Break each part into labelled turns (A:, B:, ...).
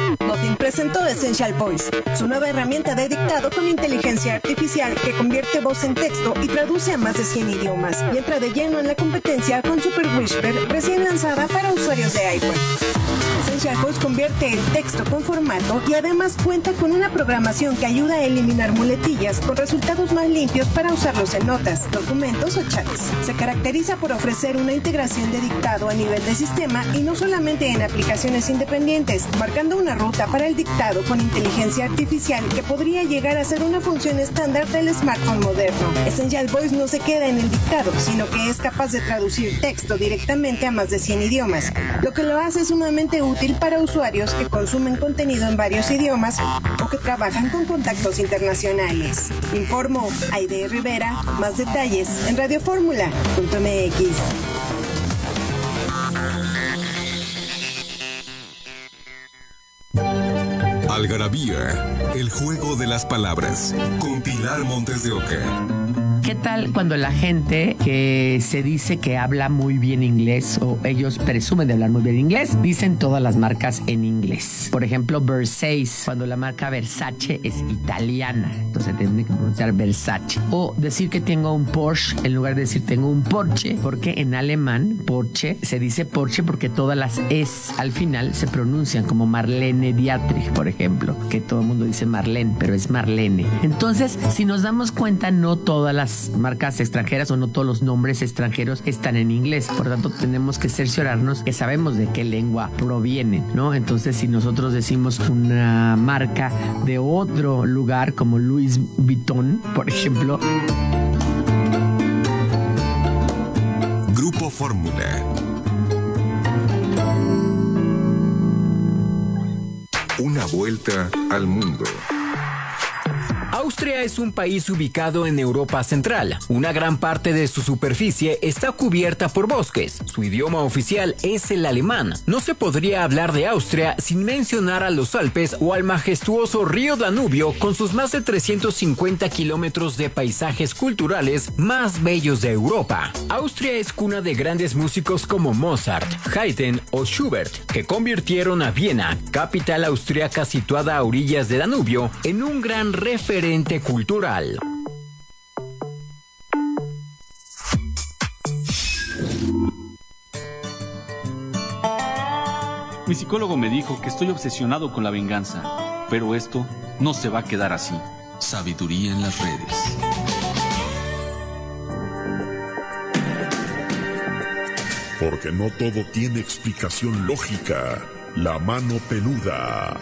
A: Nothing presentó Essential Voice, su nueva herramienta de dictado con inteligencia artificial que convierte voz en texto y traduce a más de 100 idiomas. Y entra de lleno en la competencia con Super Whisper, recién lanzada para usuarios de iPhone. Essential Voice convierte el texto con formato y además cuenta con una programación que ayuda a eliminar muletillas con resultados más limpios para usarlos en notas, documentos o chats. Se caracteriza por ofrecer una integración de dictado a nivel de sistema y no solamente en aplicaciones independientes, marcando una ruta para el dictado con inteligencia artificial que podría llegar a ser una función estándar del smartphone moderno. Essential Voice no se queda en el dictado, sino que es capaz de traducir texto directamente a más de 100 idiomas, lo que lo hace sumamente útil para usuarios que consumen contenido en varios idiomas o que trabajan con contactos internacionales. Informó Aide Rivera. Más detalles en radioformula.mx.
B: Algarabía, el juego de las palabras, con Pilar Montes de Oca.
C: ¿Qué tal cuando la gente que se dice que habla muy bien inglés o ellos presumen de hablar muy bien inglés, dicen todas las marcas en inglés? Por ejemplo, Versace, cuando la marca Versace es italiana, entonces tiene que pronunciar Versace. O decir que tengo un Porsche en lugar de decir tengo un Porsche, porque en alemán Porsche se dice Porsche porque todas las es al final se pronuncian como Marlene Dietrich, por ejemplo, que todo el mundo dice Marlene, pero es Marlene. Entonces, si nos damos cuenta, no todas las marcas extranjeras o no todos los nombres extranjeros están en inglés. Por lo tanto, tenemos que cerciorarnos que sabemos de qué lengua provienen, ¿no? Entonces, si nosotros decimos una marca de otro lugar como Louis Vuitton, por ejemplo.
B: Grupo Fórmula. Una vuelta al mundo.
D: Austria es un país ubicado en Europa Central. Una gran parte de su superficie está cubierta por bosques. Su idioma oficial es el alemán. No se podría hablar de Austria sin mencionar a los Alpes o al majestuoso río Danubio con sus más de 350 kilómetros de paisajes culturales más bellos de Europa. Austria es cuna de grandes músicos como Mozart, Haydn o Schubert, que convirtieron a Viena, capital austriaca situada a orillas de Danubio, en un gran referente cultural.
E: Mi psicólogo me dijo que estoy obsesionado con la venganza, pero esto no se va a quedar así.
B: Sabiduría en las redes.
F: Porque no todo tiene explicación lógica. La mano peluda.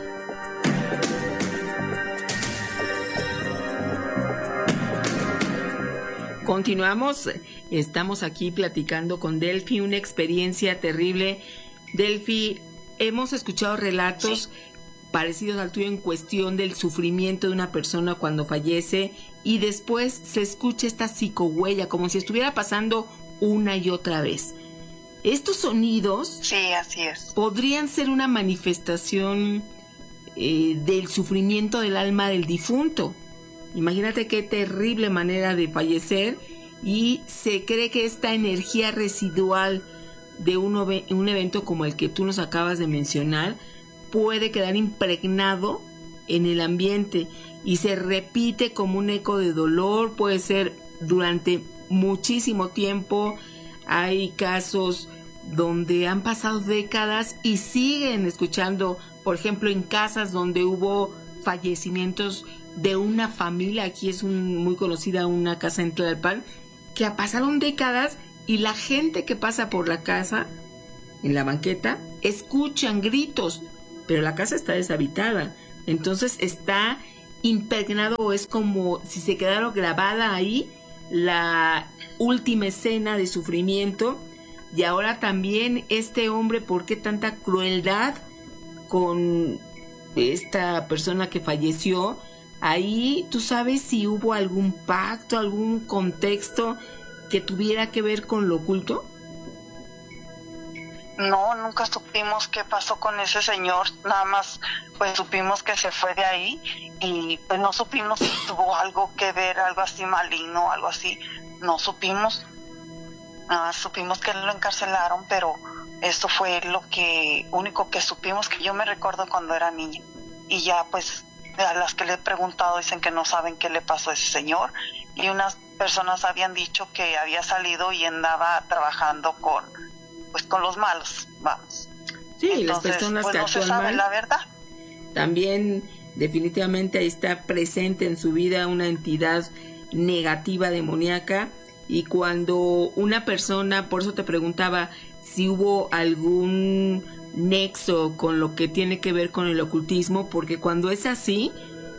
G: Continuamos, estamos aquí platicando con Delphi, una experiencia terrible. Delphi, hemos escuchado relatos parecidos al tuyo en cuestión del sufrimiento de una persona cuando fallece y después se escucha esta psicohuella, como si estuviera pasando una y otra vez. Estos sonidos,
H: sí, así es,
G: podrían ser una manifestación del sufrimiento del alma del difunto. Imagínate qué terrible manera de fallecer, y se cree que esta energía residual de un evento como el que tú nos acabas de mencionar puede quedar impregnado en el ambiente y se repite como un eco de dolor. Puede ser durante muchísimo tiempo. Hay casos donde han pasado décadas y siguen escuchando, por ejemplo, en casas donde hubo fallecimientos de una familia. Aquí es muy conocida una casa en Tlalpan, que pasaron décadas y la gente que pasa por la casa, en la banqueta, escuchan gritos, pero la casa está deshabitada. Entonces está impregnado, o es como si se quedara grabada ahí la última escena de sufrimiento. Y ahora también este hombre, ¿por qué tanta crueldad con esta persona que falleció? Ahí, ¿tú sabes si hubo algún pacto, algún contexto que tuviera que ver con lo oculto?
H: No, nunca supimos qué pasó con ese señor, nada más pues supimos que se fue de ahí y pues no supimos si tuvo algo que ver, algo así maligno, algo así, no supimos. Supimos que lo encarcelaron, pero Eso fue lo único que supimos, que yo me recuerdo cuando era niña. Y ya pues a las que le he preguntado dicen que no saben qué le pasó a ese señor, y unas personas habían dicho que había salido y andaba trabajando con los malos, vamos.
G: Sí,
H: entonces,
G: las personas
H: pues
G: que
H: no se
G: actúan
H: sabe
G: mal.
H: la verdad.
G: También definitivamente ahí está presente en su vida una entidad negativa, demoníaca, y cuando una persona, por eso te preguntaba si hubo algún nexo con lo que tiene que ver con el ocultismo, porque cuando es así,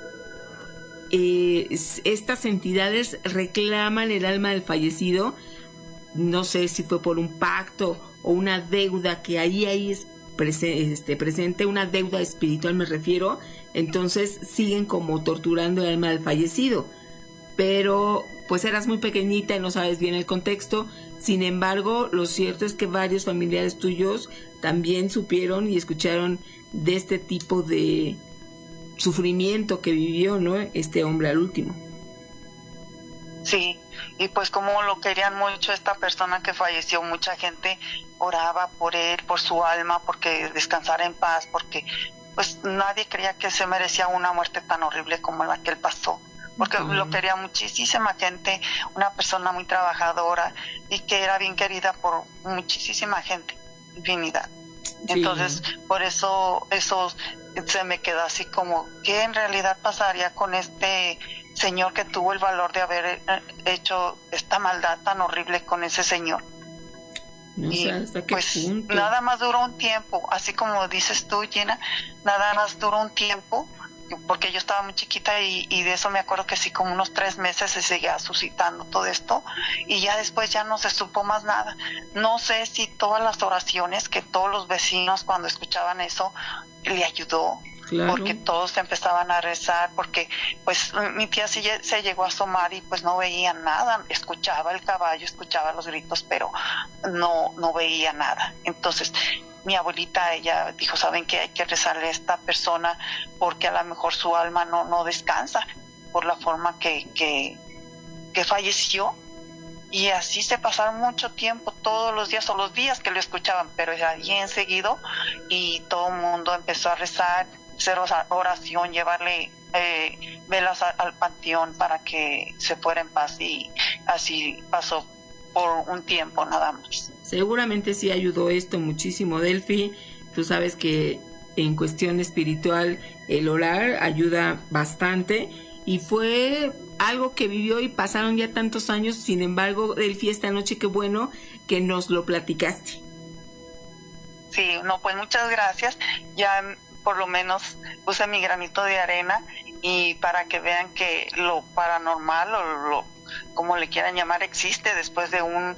G: estas entidades reclaman el alma del fallecido, no sé si fue por un pacto o una deuda que ahí es presente, una deuda espiritual me refiero, entonces siguen como torturando el alma del fallecido, pero pues eras muy pequeñita y no sabes bien el contexto. Sin embargo, lo cierto es que varios familiares tuyos también supieron y escucharon de este tipo de sufrimiento que vivió, ¿no?, este hombre al último.
H: Sí, y pues como lo querían mucho esta persona que falleció, mucha gente oraba por él, por su alma, porque descansara en paz, porque pues nadie creía que se merecía una muerte tan horrible como la que él pasó, porque lo quería muchísima gente, una persona muy trabajadora y que era bien querida por muchísima gente, infinidad. Sí. Entonces, por eso se me quedó así como, ¿qué en realidad pasaría con este señor que tuvo el valor de haber hecho esta maldad tan horrible con ese señor?
G: No sé hasta qué
H: pues
G: punto.
H: Nada más duró un tiempo, así como dices tú, Gina, nada más duró un tiempo, porque yo estaba muy chiquita y de eso me acuerdo que sí, como unos 3 meses se seguía suscitando todo esto, y ya después ya no se supo más nada. No sé si todas las oraciones que todos los vecinos cuando escuchaban eso le ayudó. Claro. Porque todos empezaban a rezar, porque pues mi tía sí se llegó a asomar y pues no veía nada, escuchaba el caballo, escuchaba los gritos, pero no veía nada. Entonces mi abuelita, ella dijo, ¿saben qué? Hay que rezarle a esta persona porque a lo mejor su alma no descansa por la forma que falleció. Y así se pasaron mucho tiempo, todos los días o los días que lo escuchaban, pero era bien seguido, y todo el mundo empezó a rezar, hacer oración, llevarle velas al panteón para que se fuera en paz, y así pasó por un tiempo nada más.
G: Seguramente sí ayudó esto muchísimo, Delphi. Tú sabes que en cuestión espiritual el orar ayuda bastante, y fue algo que vivió y pasaron ya tantos años. Sin embargo, Delphi, esta noche qué bueno que nos lo platicaste.
H: Sí, no, pues muchas gracias. Ya por lo menos puse mi granito de arena, y para que vean que lo paranormal o lo como le quieran llamar existe después de un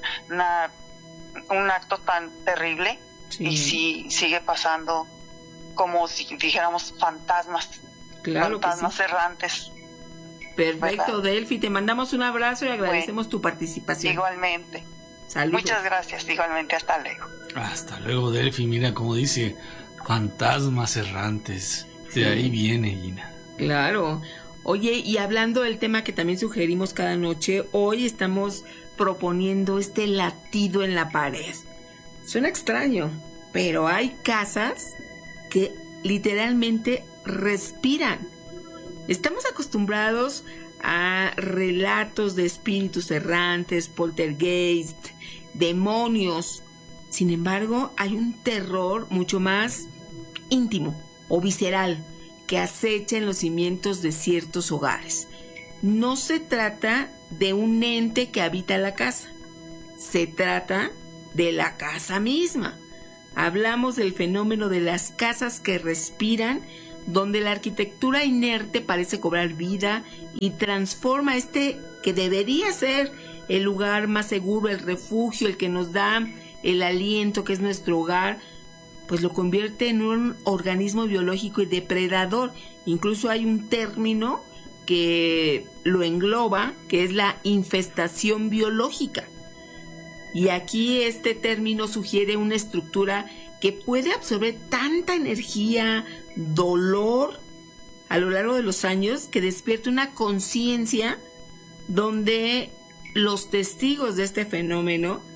H: acto tan terrible. Sí. Y sí sigue pasando, como si dijéramos fantasmas,
G: claro,
H: fantasmas
G: sí.
H: Errantes.
G: Perfecto, ¿verdad? Delphi, te mandamos un abrazo y agradecemos tu participación.
H: Igualmente.
G: Saludos.
H: Muchas gracias, igualmente, hasta luego.
E: Hasta luego, Delphi. Mira cómo dice, fantasmas errantes. De ahí viene, Gina.
G: Claro. Oye, y hablando del tema que también sugerimos cada noche, hoy estamos proponiendo este latido en la pared. Suena extraño, pero hay casas que literalmente respiran. Estamos acostumbrados a relatos de espíritus errantes, poltergeist, demonios. Sin embargo, hay un terror mucho más íntimo o visceral que acecha en los cimientos de ciertos hogares. No se trata de un ente que habita la casa, se trata de la casa misma. Hablamos del fenómeno de las casas que respiran, donde la arquitectura inerte parece cobrar vida y transforma que debería ser el lugar más seguro, el refugio, el que nos da el aliento, que es nuestro hogar, pues lo convierte en un organismo biológico y depredador. Incluso hay un término que lo engloba, que es la infestación biológica. Y aquí este término sugiere una estructura que puede absorber tanta energía, dolor a lo largo de los años, que despierta una conciencia donde los testigos de este fenómeno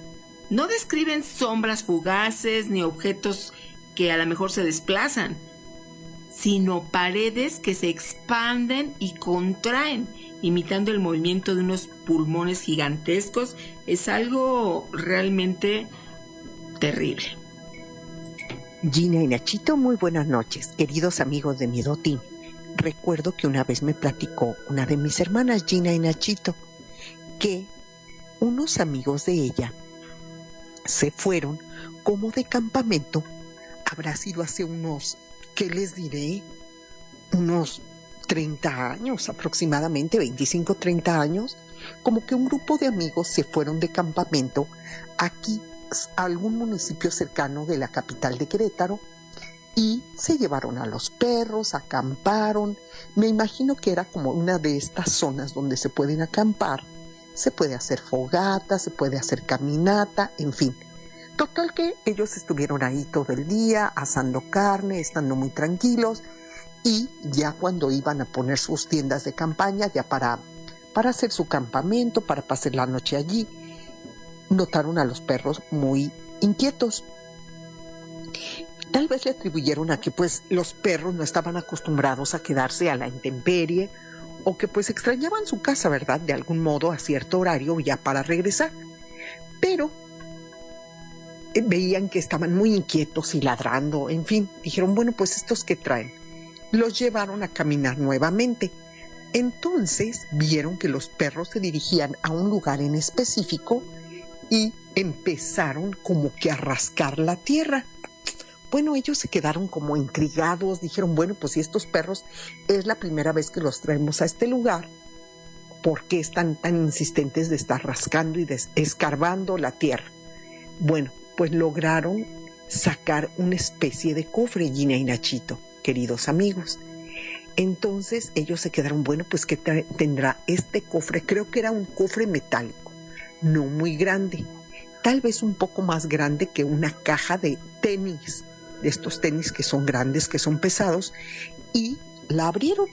G: No describen sombras fugaces ni objetos que a lo mejor se desplazan, sino paredes que se expanden y contraen, imitando el movimiento de unos pulmones gigantescos. Es algo realmente terrible.
I: Gina y Nachito, muy buenas noches, queridos amigos de Miedotín. Recuerdo que una vez me platicó una de mis hermanas, Gina y Nachito, que unos amigos de ella se fueron como de campamento. Habrá sido hace unos, ¿qué les diré? Unos 30 años aproximadamente, 25, 30 años. Como que un grupo de amigos se fueron de campamento aquí a algún municipio cercano de la capital de Querétaro y se llevaron a los perros, acamparon. Me imagino que era como una de estas zonas donde se pueden acampar, se puede hacer fogata, se puede hacer caminata, en fin. Total que ellos estuvieron ahí todo el día asando carne, estando muy tranquilos, y ya cuando iban a poner sus tiendas de campaña, ya para hacer su campamento, para pasar la noche allí, notaron a los perros muy inquietos. Tal vez le atribuyeron a que pues los perros no estaban acostumbrados a quedarse a la intemperie, o que pues extrañaban su casa, ¿verdad? De algún modo a cierto horario ya para regresar. Pero veían que estaban muy inquietos y ladrando, en fin, dijeron, bueno, pues estos que traen. Los llevaron a caminar nuevamente. Entonces vieron que los perros se dirigían a un lugar en específico y empezaron como que a rascar la tierra. Bueno, ellos se quedaron como intrigados, dijeron, bueno, pues si estos perros es la primera vez que los traemos a este lugar, ¿por qué están tan insistentes de estar rascando y escarbando la tierra? Bueno, pues lograron sacar una especie de cofre, Gina y Nachito, queridos amigos. Entonces ellos se quedaron, bueno, pues ¿qué tendrá este cofre? Creo que era un cofre metálico, no muy grande, tal vez un poco más grande que una caja de tenis, de estos tenis que son grandes, que son pesados, y la abrieron.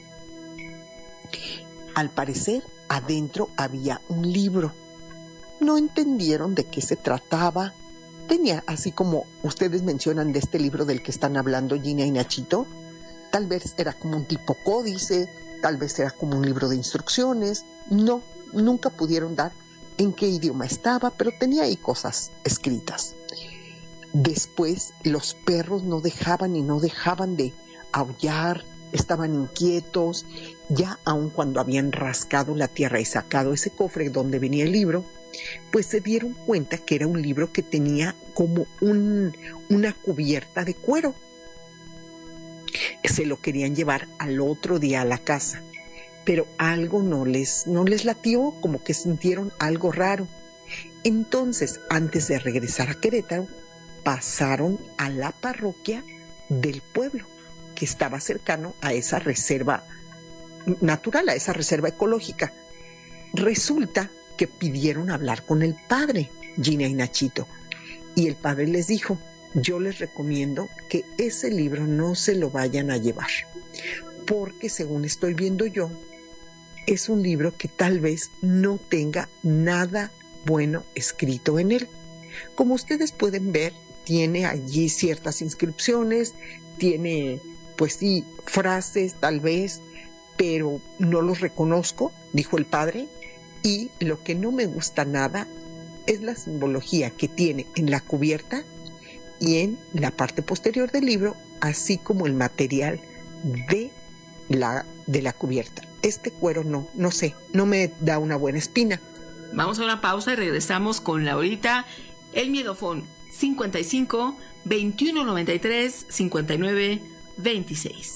I: Al parecer, adentro había un libro. No entendieron de qué se trataba. Tenía, así como ustedes mencionan de este libro del que están hablando Gina y Nachito, tal vez era como un tipo códice, tal vez era como un libro de instrucciones. No, nunca pudieron dar en qué idioma estaba, pero tenía ahí cosas escritas. Después los perros no dejaban de aullar, estaban inquietos. Ya aun cuando habían rascado la tierra y sacado ese cofre donde venía el libro, pues se dieron cuenta que era un libro que tenía como una cubierta de cuero. Se lo querían llevar al otro día a la casa, pero algo no les latió, como que sintieron algo raro. Entonces, antes de regresar a Querétaro, pasaron a la parroquia del pueblo, que estaba cercano a esa reserva natural, a esa reserva ecológica. Resulta que pidieron hablar con el padre, Gina y Nachito, y el padre les dijo, yo les recomiendo que ese libro no se lo vayan a llevar, porque según estoy viendo yo, es un libro que tal vez no tenga nada bueno escrito en él. Como ustedes pueden ver, tiene allí ciertas inscripciones, tiene, pues sí, frases tal vez, pero no los reconozco, dijo el padre, y lo que no me gusta nada es la simbología que tiene en la cubierta y en la parte posterior del libro, así como el material de la cubierta. Este cuero no sé, no me da una buena espina.
G: Vamos a una pausa y regresamos con Laurita. El Miedofón 55 21 93 59 26.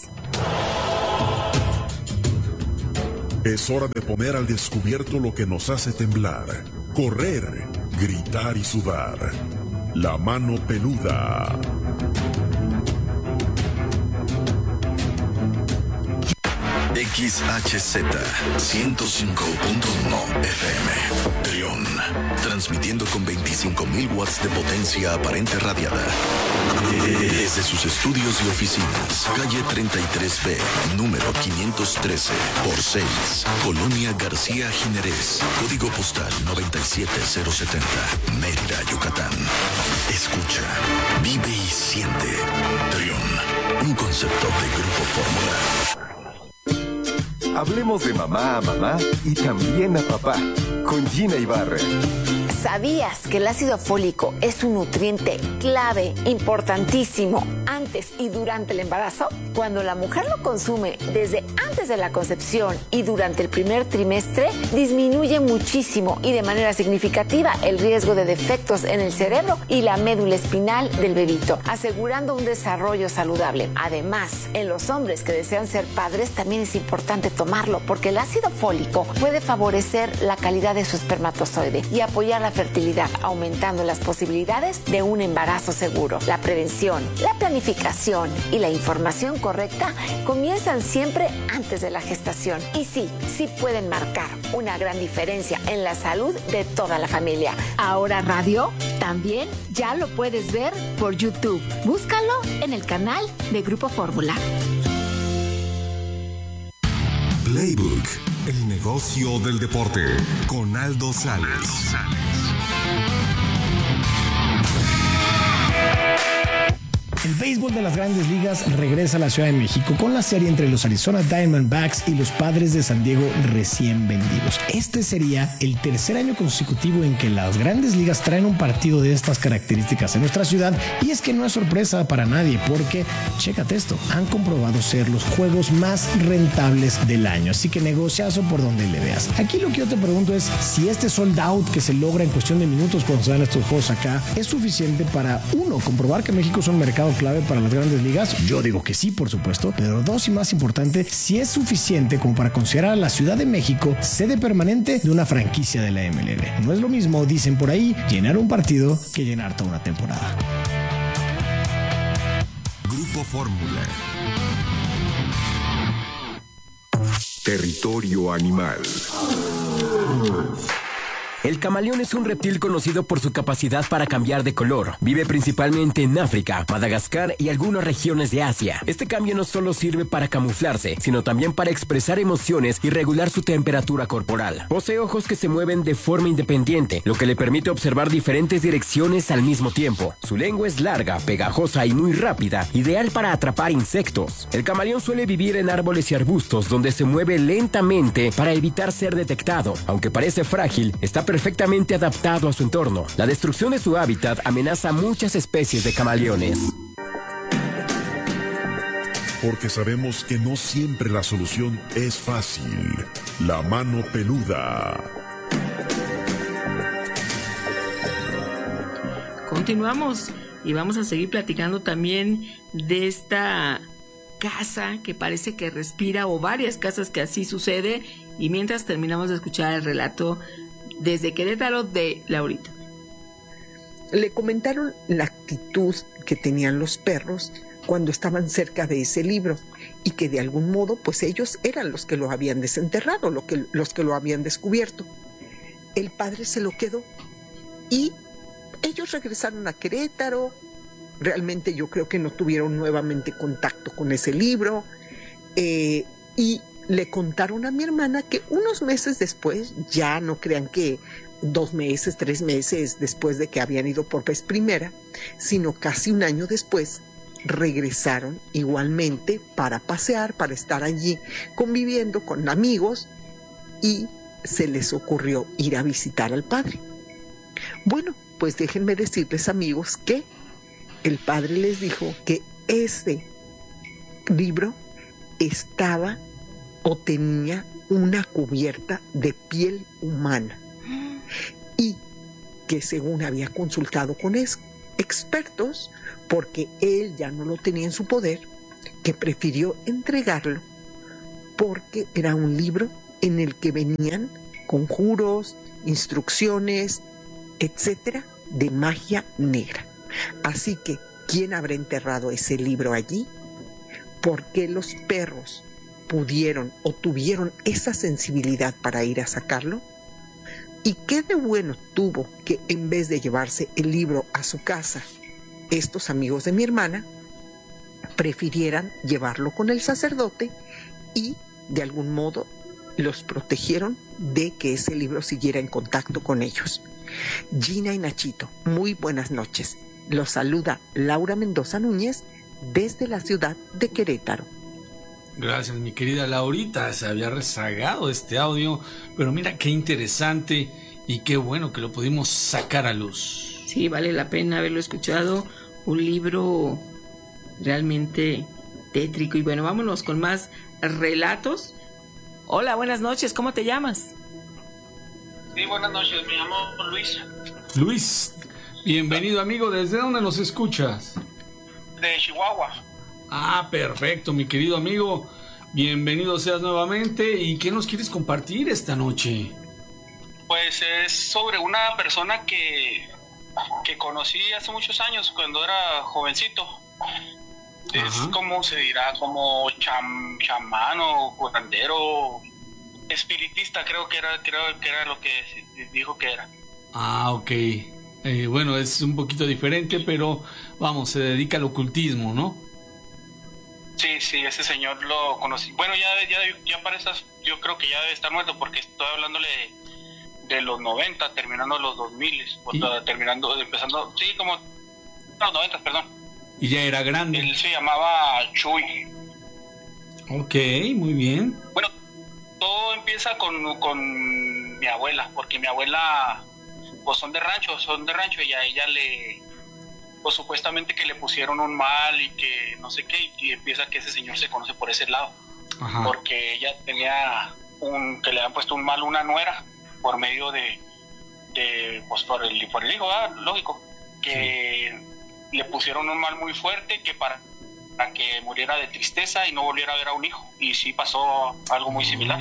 F: Es hora de poner al descubierto lo que nos hace temblar, correr, gritar y sudar. La mano peluda.
B: XHZ 105.1 FM. Trión, transmitiendo con 25.000 watts de potencia aparente radiada. Desde sus estudios y oficinas, calle 33B, número 513 por 6, Colonia García Jiménez, código postal 97070, Mérida, Yucatán. Escucha, vive y siente. Trión, un concepto de Grupo Fórmula.
J: Hablemos de mamá a mamá y también a papá, con Gina Ibarra.
K: ¿Sabías que el ácido fólico es un nutriente clave, importantísimo, antes y durante el embarazo? Cuando la mujer lo consume desde antes de la concepción y durante el primer trimestre, disminuye muchísimo y de manera significativa el riesgo de defectos en el cerebro y la médula espinal del bebito, asegurando un desarrollo saludable. Además, en los hombres que desean ser padres también es importante tomarlo, porque el ácido fólico puede favorecer la calidad de su espermatozoide y apoyar la fertilidad, aumentando las posibilidades de un embarazo seguro. La prevención, la planificación y la información correcta comienzan siempre antes de la gestación. Y sí pueden marcar una gran diferencia en la salud de toda la familia. Ahora Radio también ya lo puedes ver por YouTube. Búscalo en el canal de Grupo Fórmula.
B: Playbook, el negocio del deporte, con Aldo Sales.
L: El béisbol de las Grandes Ligas regresa a la Ciudad de México con la serie entre los Arizona Diamondbacks y los Padres de San Diego recién vendidos. Este sería el tercer año consecutivo en que las Grandes Ligas traen un partido de estas características en nuestra ciudad, y es que no es sorpresa para nadie porque, chécate esto, han comprobado ser los juegos más rentables del año, así que negociazo por donde le veas. Aquí lo que yo te pregunto es si este sold out que se logra en cuestión de minutos cuando se dan estos juegos acá es suficiente para, uno, comprobar que México es un mercado clave para las Grandes Ligas. Yo digo que sí, por supuesto, pero dos, y más importante, si es suficiente como para considerar a la Ciudad de México sede permanente de una franquicia de la MLB. No es lo mismo, dicen por ahí, llenar un partido que llenar toda una temporada.
B: Grupo Fórmula.
J: Territorio animal.
M: El camaleón es un reptil conocido por su capacidad para cambiar de color. Vive principalmente en África, Madagascar y algunas regiones de Asia. Este cambio no solo sirve para camuflarse, sino también para expresar emociones y regular su temperatura corporal. Posee ojos que se mueven de forma independiente, lo que le permite observar diferentes direcciones al mismo tiempo. Su lengua es larga, pegajosa y muy rápida, ideal para atrapar insectos. El camaleón suele vivir en árboles y arbustos donde se mueve lentamente para evitar ser detectado. Aunque parece frágil, está perfectamente adaptado a su entorno. La destrucción de su hábitat amenaza a muchas especies de camaleones.
F: Porque sabemos que no siempre la solución es fácil. La mano peluda.
G: Continuamos y vamos a seguir platicando también de esta casa que parece que respira, o varias casas que así sucede, y mientras terminamos de escuchar el relato desde Querétaro de Laurita.
I: Le comentaron la actitud que tenían los perros cuando estaban cerca de ese libro, y que de algún modo pues ellos eran los que lo habían desenterrado, los que lo habían descubierto. El padre se lo quedó y ellos regresaron a Querétaro. Realmente yo creo que no tuvieron nuevamente contacto con ese libro, y le contaron a mi hermana que unos meses después, ya no crean que 2 meses, 3 meses después de que habían ido por vez primera, sino casi un año después, regresaron igualmente para pasear, para estar allí conviviendo con amigos, y se les ocurrió ir a visitar al padre. Bueno, pues déjenme decirles, amigos, que el padre les dijo que ese libro estaba o tenía una cubierta de piel humana, y que según había consultado con expertos, porque él ya no lo tenía en su poder, que prefirió entregarlo porque era un libro en el que venían conjuros, instrucciones, etcétera, de magia negra. Así que, ¿quién habrá enterrado ese libro allí? ¿Por qué los perros pudieron o tuvieron esa sensibilidad para ir a sacarlo? ¿Y qué de bueno tuvo que en vez de llevarse el libro a su casa, estos amigos de mi hermana prefirieran llevarlo con el sacerdote y de algún modo los protegieron de que ese libro siguiera en contacto con ellos? Gina y Nachito, muy buenas noches. Los saluda Laura Mendoza Núñez desde la ciudad de Querétaro.
E: Gracias, mi querida Laurita. Se había rezagado este audio, pero mira qué interesante y qué bueno que lo pudimos sacar a luz.
G: Sí, vale la pena haberlo escuchado. Un libro realmente tétrico. Y bueno, vámonos con más relatos. Hola, buenas noches. ¿Cómo te llamas?
N: Sí, buenas noches. Me llamo Luis.
E: Luis, bienvenido, amigo. ¿Desde dónde nos escuchas?
N: De Chihuahua.
E: Ah, perfecto, mi querido amigo. Bienvenido seas nuevamente. ¿Y qué nos quieres compartir esta noche?
N: Pues es sobre una persona que conocí hace muchos años cuando era jovencito. Es como se dirá, como chamán o curandero, espiritista, creo que era lo que dijo que era.
E: Ah, ok. Bueno, es un poquito diferente, pero vamos, se dedica al ocultismo, ¿no?
N: Sí, ese señor lo conocí. Bueno, ya para esas, yo creo que ya debe estar muerto porque estoy hablándole de los 90, terminando los 2000, empezando, sí, como los 90, perdón.
E: Y ya era grande.
N: Él se llamaba Chuy.
E: Ok, muy bien.
N: Bueno, todo empieza con mi abuela, porque mi abuela, pues son de rancho, y a ella pues supuestamente que le pusieron un mal y que no sé qué, y empieza que ese señor se conoce por ese lado. Ajá. Porque ella tenía que le habían puesto un mal, una nuera, por medio pues por el hijo, lógico, que le pusieron un mal muy fuerte que para que muriera de tristeza y no volviera a ver a un hijo, y sí pasó algo muy similar.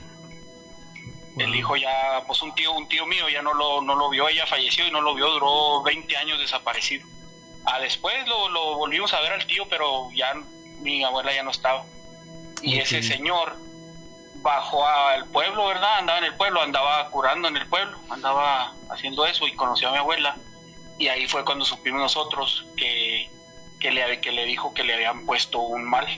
N: El hijo ya, pues un tío mío ya no lo vio, ella falleció y no lo vio, duró 20 años desaparecido. Después lo volvimos a ver al tío, pero ya mi abuela ya no estaba. Y ese señor bajó al pueblo, ¿verdad? Andaba en el pueblo, andaba curando en el pueblo, andaba haciendo eso y conoció a mi abuela. Y ahí fue cuando supimos nosotros que le dijo que le habían puesto un mal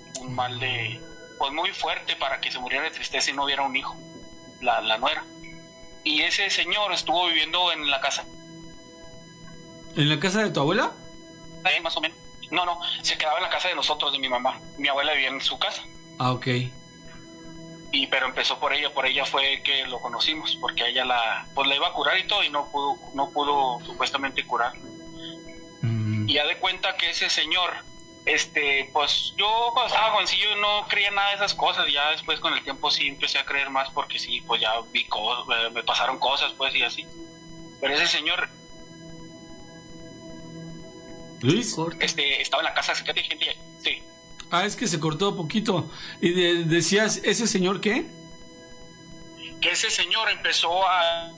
N: pues muy fuerte para que se muriera de tristeza y no hubiera un hijo, la nuera. Y ese señor estuvo viviendo en la casa.
E: ¿En la casa de tu abuela?
N: Más o menos. No, se quedaba en la casa de nosotros, de mi mamá. Mi abuela vivía en su casa.
E: Ah, ok.
N: Pero empezó por ella fue que lo conocimos, porque ella la iba a curar y todo, y no pudo supuestamente curar. Y ya de cuenta que ese señor, pues yo cuando estaba jovencillo no creía nada de esas cosas, ya después con el tiempo sí empecé a creer más, porque sí, pues ya vi cosas, me pasaron cosas, pues, y así. Pero ese señor,
E: Luis,
N: estaba en la casa, gente, sí.
E: Ah, es que se cortó poquito. Y decías, ¿ese señor qué?
N: Que ese señor empezó a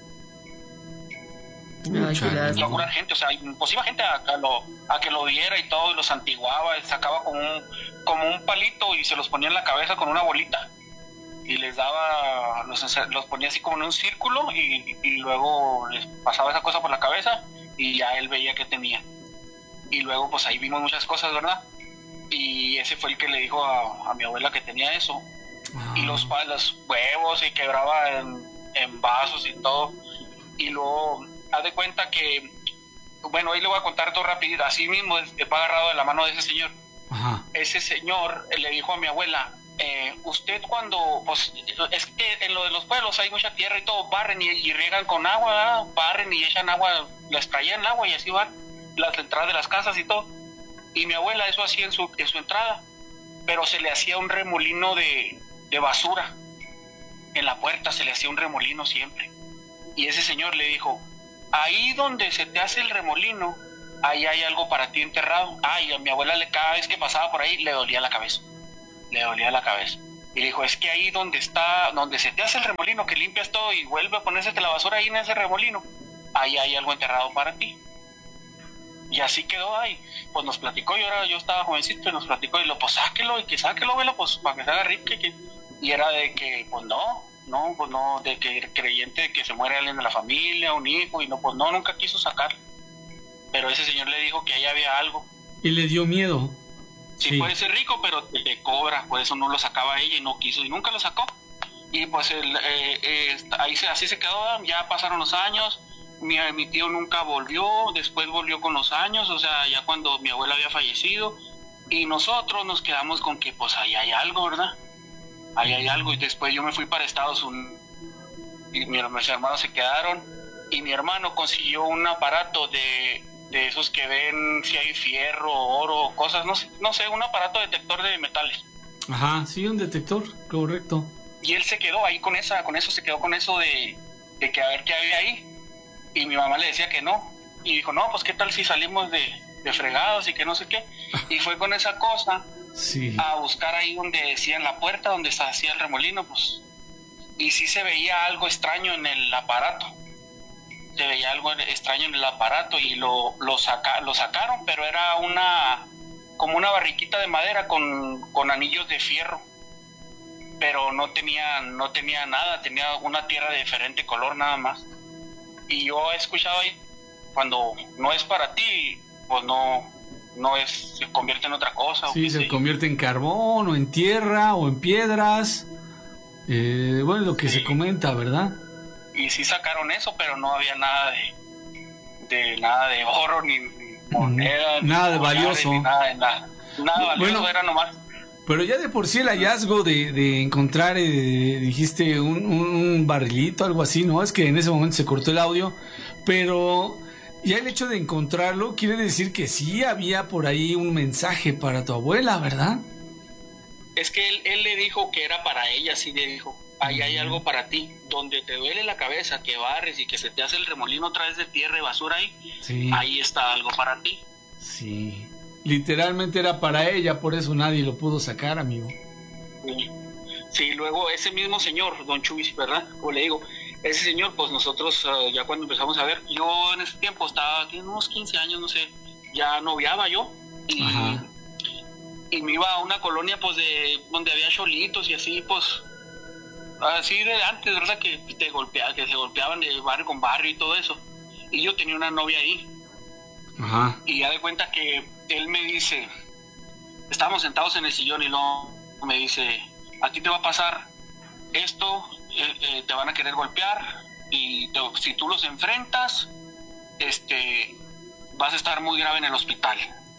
N: curar gente, o sea, pues iba gente a que lo viera y todo, y los santiguaba, y sacaba como un palito y se los ponía en la cabeza con una bolita. Y les daba, los ponía así como en un círculo y luego les pasaba esa cosa por la cabeza y ya él veía que tenía. Y luego pues ahí vimos muchas cosas, ¿verdad? Y ese fue el que le dijo a mi abuela que tenía eso. Y los huevos y quebraba en vasos y todo. Y luego, haz de cuenta que, bueno, ahí le voy a contar todo rápido. Así mismo, fue agarrado de la mano de ese señor. Ajá. Ese señor le dijo a mi abuela, usted cuando, pues, es que en lo de los pueblos hay mucha tierra y todo, barren y riegan con agua, ¿verdad? Barren y echan agua, les traían agua y así van las entradas de las casas y todo. Y mi abuela eso hacía en su entrada, pero se le hacía un remolino de basura. En la puerta se le hacía un remolino siempre. Y ese señor le dijo, ahí donde se te hace el remolino, ahí hay algo para ti enterrado. Y a mi abuela cada vez que pasaba por ahí le dolía la cabeza. Y le dijo, es que ahí donde se te hace el remolino, que limpias todo y vuelve a ponerse la basura ahí en ese remolino, ahí hay algo enterrado para ti. Y así quedó ahí. Pues nos platicó, yo estaba jovencito y nos platicó, y lo, pues sáquelo, y que sáquelo, velo, pues para que se haga rico. Y era de que, pues no, de que creyente de que se muere alguien de la familia, un hijo, y no, pues no, nunca quiso sacar. Pero ese señor le dijo que ahí había algo.
E: ¿Y le dio miedo?
N: Sí, puede ser rico, pero te cobra, por eso no lo sacaba ella y no quiso, y nunca lo sacó. Y pues así se quedó, ya pasaron los años. Mi tío nunca volvió, después volvió con los años, o sea, ya cuando mi abuela había fallecido, y nosotros nos quedamos con que pues ahí hay algo, ¿verdad? Ahí hay algo. Y después yo me fui para Estados Unidos y mis hermanos se quedaron, y mi hermano consiguió un aparato de esos que ven si hay fierro, oro, cosas, no sé, un aparato detector de metales.
E: Ajá, sí, un detector, correcto.
N: Y él se quedó ahí con eso de que a ver qué había ahí. Y mi mamá le decía que no. Y dijo, no, pues qué tal si salimos de fregados y que no sé qué. Y fue con esa cosa a buscar ahí donde decía en la puerta, donde se hacía el remolino, pues. Y sí se veía algo extraño en el aparato. Se veía algo extraño en el aparato y lo sacaron, pero era como una barriquita de madera con anillos de fierro. Pero no tenía nada, tenía una tierra de diferente color nada más. Y yo he escuchado ahí, cuando no es para ti, pues no es, se convierte en otra cosa.
E: Sí, se convierte en carbón, o en tierra, o en piedras. Bueno, lo que se comenta, ¿verdad?
N: Y sí sacaron eso, pero no había nada de oro, ni moneda,
E: nada
N: ni
E: de valioso.
N: Ni nada valioso, bueno, era nomás.
E: Pero ya de por sí el hallazgo de encontrar, dijiste, un barrilito, algo así, ¿no? Es que en ese momento se cortó el audio, pero ya el hecho de encontrarlo quiere decir que sí había por ahí un mensaje para tu abuela, ¿verdad?
N: Es que él le dijo que era para ella, sí le dijo, ahí hay algo para ti, donde te duele la cabeza, que barres y que se te hace el remolino otra vez de tierra y basura ahí, ahí está algo para ti.
E: Sí. Literalmente era para ella, por eso nadie lo pudo sacar, amigo.
N: Sí, luego ese mismo señor, don Chubis, ¿verdad? Como le digo, ese señor, pues nosotros ya cuando empezamos a ver, yo en ese tiempo estaba aquí unos 15 años, no sé, ya noviaba yo, y me iba a una colonia, pues, donde había cholitos y así, pues, así de antes, ¿verdad? Que se golpeaban de barrio con barrio y todo eso. Y yo tenía una novia ahí.
E: Ajá.
N: Y ya de cuenta que él me dice, estábamos sentados en el sillón y luego me dice, a ti te va a pasar esto, te van a querer golpear y si tú los enfrentas, vas a estar muy grave en el hospital.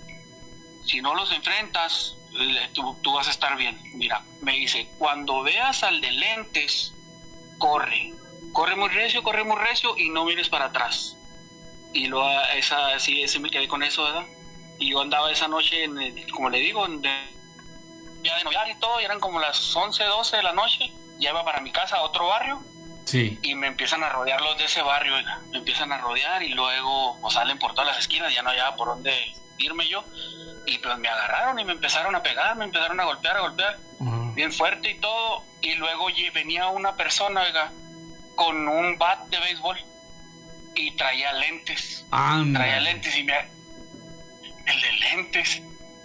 N: Si no los enfrentas, tú vas a estar bien. Mira, me dice, cuando veas al de lentes, corre muy recio y no mires para atrás. Y luego ese me quedé con eso, ¿verdad? Y yo andaba esa noche, como le digo, ya de noviar y todo, y eran como las 11, 12 de la noche, ya iba para mi casa a otro barrio, y me empiezan a rodear los de ese barrio, oiga, me empiezan a rodear y luego pues, salen por todas las esquinas, ya no había por dónde irme yo, y pues me agarraron y me empezaron a pegar, me empezaron a golpear, bien fuerte y todo, y luego venía una persona, oiga, con un bat de béisbol, y traía lentes. Y el de lentes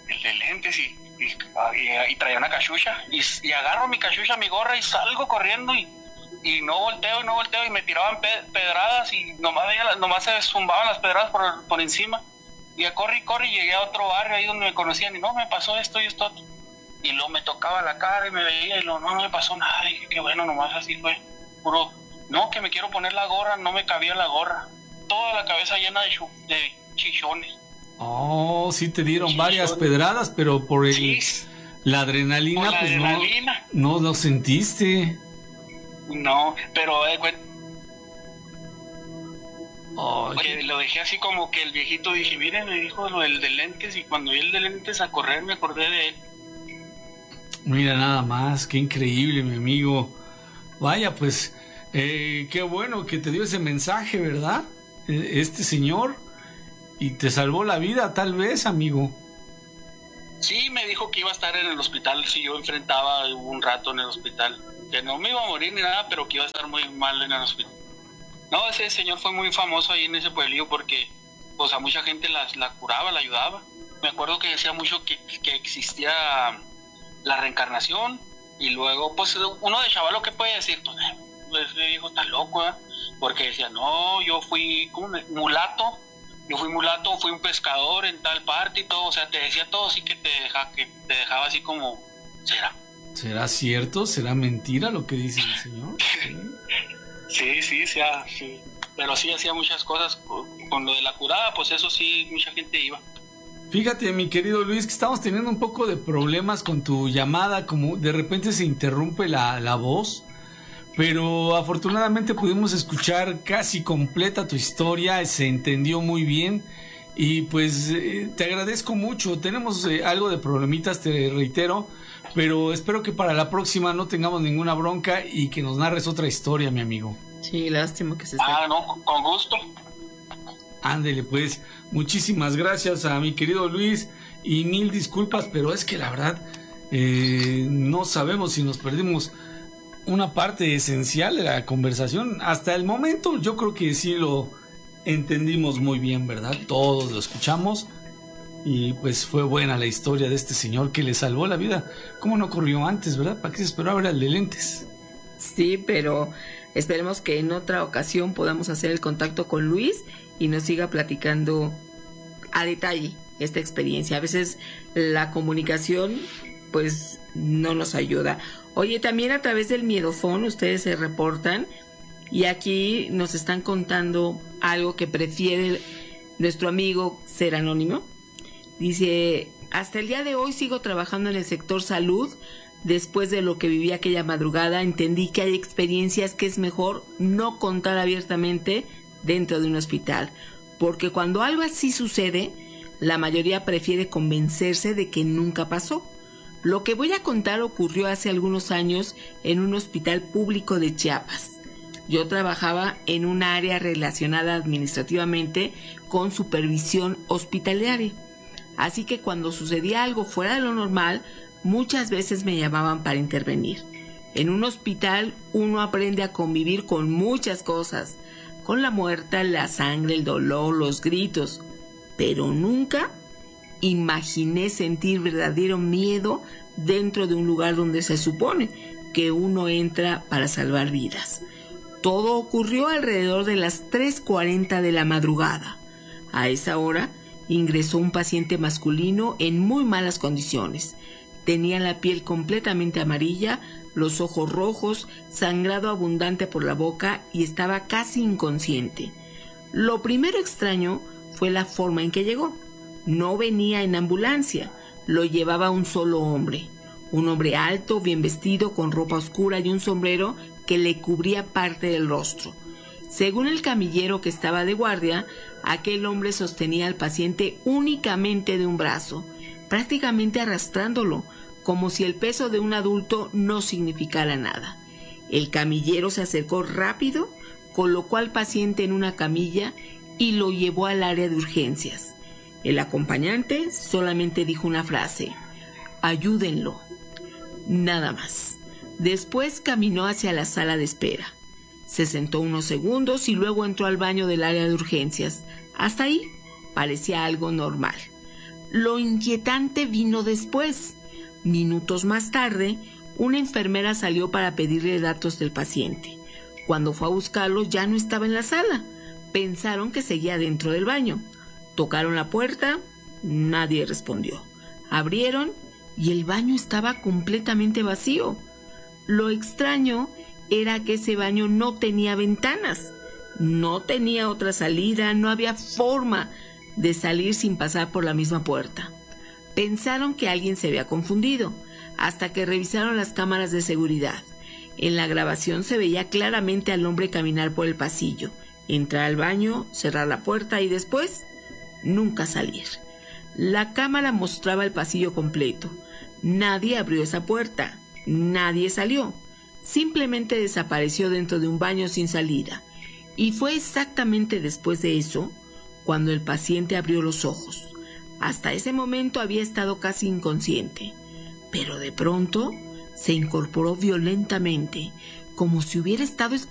N: y traía una cachucha y agarro mi cachucha, mi gorra y salgo corriendo y no volteo y me tiraban pedradas y nomás se zumbaban las pedradas por encima y corrí y llegué a otro barrio ahí donde me conocían y no, me pasó esto y esto y luego me tocaba la cara y me veía y no me pasó nada y qué bueno, nomás así fue puro. No, que me quiero poner la gorra, no me cabía la gorra. Toda la cabeza llena de chichones.
E: Oh, sí te dieron varias pedradas, pero por la adrenalina, pues adrenalina. No lo sentiste.
N: No, pero lo dejé así como que el viejito dije, miren, me dijo lo del de lentes y cuando vi el de lentes a correr me acordé de él.
E: Mira nada más, qué increíble, mi amigo. Vaya, pues... qué bueno que te dio ese mensaje, ¿verdad? Este señor, y te salvó la vida, tal vez, amigo.
N: Sí, me dijo que iba a estar en el hospital si yo enfrentaba un rato en el hospital. Que no me iba a morir ni nada, pero que iba a estar muy mal en el hospital. No, ese señor fue muy famoso ahí en ese pueblillo porque pues a mucha gente la curaba, la ayudaba. Me acuerdo que decía mucho que existía la reencarnación, y luego pues uno de chavalo, ¿qué puede decir? Pues le dijo, está loco, ¿eh? Porque decía, no, yo fui mulato, fui un pescador en tal parte y todo, o sea, te decía todo así que te dejaba así como, ¿será
E: cierto? ¿Será mentira lo que dice el señor?
N: Sí, pero sí hacía muchas cosas con lo de la curada, pues eso sí, mucha gente iba.
E: Fíjate, mi querido Luis, que estamos teniendo un poco de problemas con tu llamada, como de repente se interrumpe la voz, pero afortunadamente pudimos escuchar casi completa tu historia, se entendió muy bien, y pues te agradezco mucho. Tenemos algo de problemitas, te reitero, pero espero que para la próxima no tengamos ninguna bronca y que nos narres otra historia, mi amigo.
G: Sí, lástima que se esté...
N: no, con gusto.
E: Ándele, pues, muchísimas gracias a mi querido Luis y mil disculpas, pero es que la verdad no sabemos si nos perdimos una parte esencial de la conversación. Hasta el momento yo creo que sí lo entendimos muy bien, ¿verdad? Todos lo escuchamos y pues fue buena la historia de este señor que le salvó la vida. ¿Cómo no ocurrió antes, verdad? ¿Para qué se esperó a ver al de lentes?
G: Sí, pero esperemos que en otra ocasión podamos hacer el contacto con Luis y nos siga platicando a detalle esta experiencia. A veces la comunicación pues no nos ayuda. Oye, también a través del Miedofón ustedes se reportan y aquí nos están contando algo que prefiere nuestro amigo ser anónimo. Dice, hasta el día de hoy sigo trabajando en el sector salud. Después de lo que viví aquella madrugada, entendí que hay experiencias que es mejor no contar abiertamente dentro de un hospital, porque cuando algo así sucede, la mayoría prefiere convencerse de que nunca pasó. Lo que voy a contar ocurrió hace algunos años en un hospital público de Chiapas. Yo trabajaba en un área relacionada administrativamente con supervisión hospitalaria, así que cuando sucedía algo fuera de lo normal, muchas veces me llamaban para intervenir. En un hospital uno aprende a convivir con muchas cosas, con la muerte, la sangre, el dolor, los gritos, pero nunca imaginé sentir verdadero miedo dentro de un lugar donde se supone que uno entra para salvar vidas. Todo ocurrió alrededor de las 3:40 de la madrugada. A esa hora ingresó un paciente masculino en muy malas condiciones. Tenía la piel completamente amarilla, los ojos rojos, sangrado abundante por la boca y estaba casi inconsciente. Lo primero extraño fue la forma en que llegó. No venía en ambulancia, lo llevaba un solo hombre. Un hombre alto, bien vestido, con ropa oscura y un sombrero que le cubría parte del rostro. Según el camillero que estaba de guardia, aquel hombre sostenía al paciente únicamente de un brazo, prácticamente arrastrándolo, como si el peso de un adulto no significara nada. El camillero se acercó rápido, colocó al paciente en una camilla y lo llevó al área de urgencias. El acompañante solamente dijo una frase: ayúdenlo. Nada más. Después caminó hacia la sala de espera. Se sentó unos segundos y luego entró al baño del área de urgencias. Hasta ahí parecía algo normal. Lo inquietante vino después. Minutos más tarde, una enfermera salió para pedirle datos del paciente. Cuando fue a buscarlo, ya no estaba en la sala. Pensaron que seguía dentro del baño. Tocaron la puerta, nadie respondió. Abrieron y el baño estaba completamente vacío. Lo extraño era que ese baño no tenía ventanas, no tenía otra salida, no había forma de salir sin pasar por la misma puerta. Pensaron que alguien se había confundido, hasta que revisaron las cámaras de seguridad. En la grabación se veía claramente al hombre caminar por el pasillo, entrar al baño, cerrar la puerta y después nunca salir. La cámara mostraba el pasillo completo. Nadie abrió esa puerta, nadie salió. Simplemente desapareció dentro de un baño sin salida. Y fue exactamente después de eso cuando el paciente abrió los ojos. Hasta ese momento había estado casi inconsciente, pero de pronto se incorporó violentamente, como si hubiera estado